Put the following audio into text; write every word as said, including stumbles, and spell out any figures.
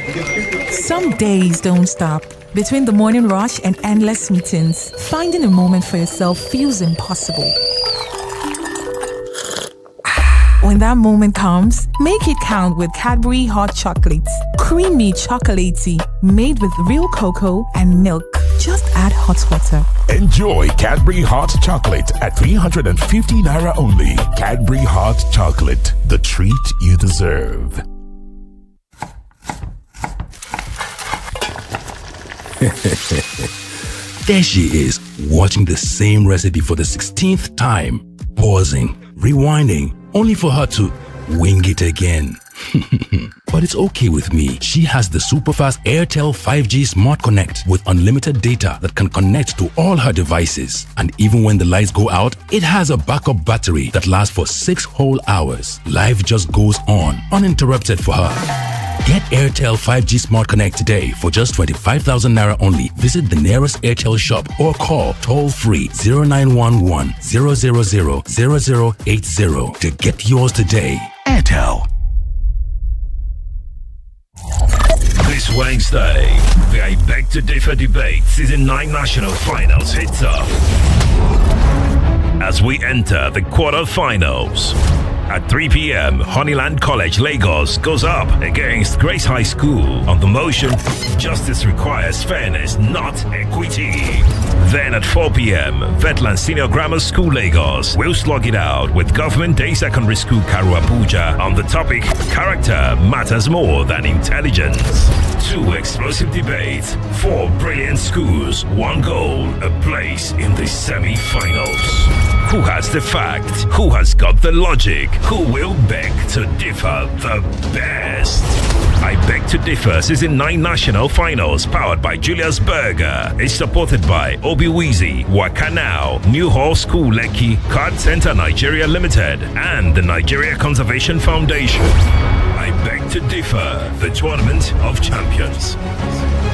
Some days don't stop. Between the morning rush and endless meetings, finding a moment for yourself feels impossible. When that moment comes, make it count with Cadbury Hot Chocolates. Creamy chocolatey, made with real cocoa and milk. Just add hot water. Enjoy Cadbury Hot Chocolate at three hundred fifty naira only. Cadbury Hot Chocolate, the treat you deserve. There she is, watching the same recipe for the sixteenth time, pausing, rewinding, only for her to wing it again. But it's okay with me. She has the super fast Airtel five G Smart Connect with unlimited data that can connect to all her devices. And even when the lights go out, it has a backup battery that lasts for six whole hours. Life just goes on, uninterrupted for her. Get Airtel five G Smart Connect today for just twenty-five thousand naira only. Visit the nearest Airtel shop or call toll-free zero nine one one, zero zero zero, zero zero eight zero to get yours today. Airtel. This Wednesday, the I Beg to Differ debate Season nine National Finals hits up as we enter the quarterfinals. At three p.m., Honeyland College, Lagos goes up against Grace High School on the motion Justice Requires Fairness, Not Equity. Then at four p.m., Vetland Senior Grammar School, Lagos will slug it out with Government Day Secondary School, Karu Abuja on the topic Character Matters More Than Intelligence. Two explosive debates, four brilliant schools, one goal, a place in the semi-finals. Who has the fact? Who has got the logic? Who will beg to differ the best? I Beg to Differ Season nine National Finals, powered by Julius Berger, is supported by Obiwizi, Wakanao, New Hall School Lekki, Card Center Nigeria Limited, and the Nigeria Conservation Foundation. I Beg to Differ, the Tournament of Champions.